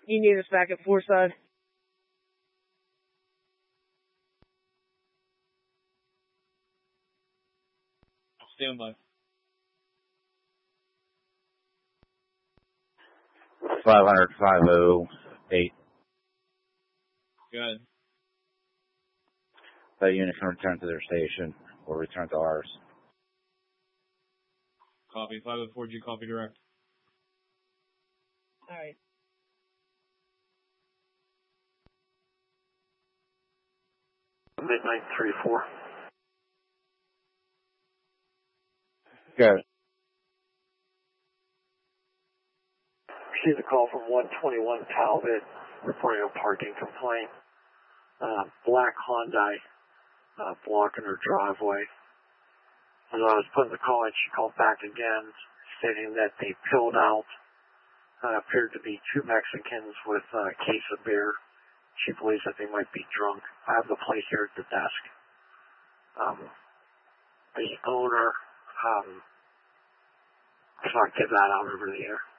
You need us back at Forsyth? Stand by. 500-508. Go ahead. That unit can return to their station or return to ours. Copy. 504G, copy direct. All right. Midnight 3-4. Good. Received a call from 121 Talbot reporting a parking complaint. Black Hyundai blocking her driveway. As I was putting the call in, she called back again, stating that they peeled out appeared to be two Mexicans with a case of beer. She believes that they might be drunk. I have the plate here at the desk. The owner cannot get that out over the air.